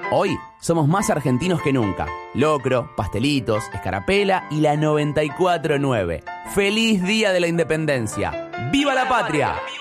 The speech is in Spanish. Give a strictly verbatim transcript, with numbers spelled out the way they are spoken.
Hoy somos más argentinos que nunca. Locro, pastelitos, escarapela y la noventa y cuatro nueve. ¡Feliz Día de la Independencia! ¡Viva la patria!